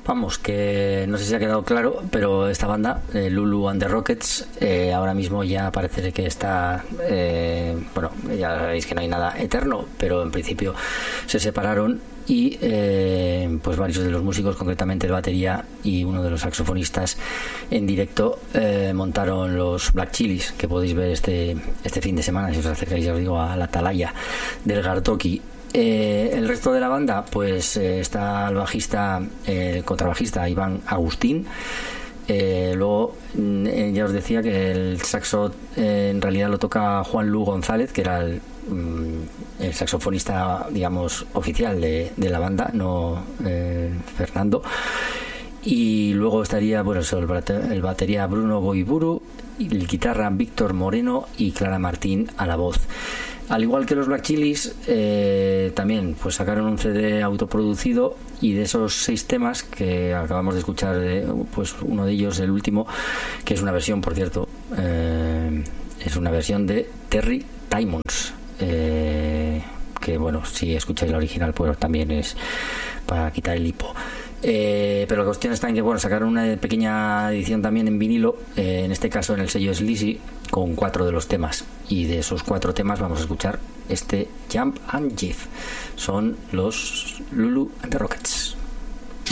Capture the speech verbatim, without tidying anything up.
Vamos, que no sé si ha quedado claro, pero esta banda, eh, Lulu and the Rockets, eh, ahora mismo ya parece que está, eh, bueno, ya sabéis que no hay nada eterno, pero en principio se separaron y eh, pues varios de los músicos, concretamente el batería y uno de los saxofonistas en directo, eh, montaron los Black Chilies, que podéis ver este, este fin de semana si os acercáis, ya os digo, a la atalaya del Gartoki. Eh, el resto de la banda, pues eh, está el bajista, eh, el contrabajista Iván Agustín. Eh, luego eh, ya os decía que el saxo eh, en realidad lo toca Juan Lu González, que era el, mm, el saxofonista, digamos, oficial de, de la banda, no eh, Fernando. Y luego estaría, bueno, el, bate, el batería Bruno Goiburu, el guitarra Víctor Moreno y Clara Martín a la voz. Al igual que los Black Chilies, eh, también pues sacaron un C D autoproducido, y de esos seis temas que acabamos de escuchar, eh, pues uno de ellos, el último, que es una versión, por cierto, eh, es una versión de Terry Diamonds, eh, que bueno, si escucháis la original pues también es para quitar el hipo. Eh, pero la cuestión está en que bueno, sacaron una pequeña edición también en vinilo, eh, en este caso en el sello Sleazy, con cuatro de los temas, y de esos cuatro temas vamos a escuchar este Jump and Jive. Son los Lulu and the Rockets.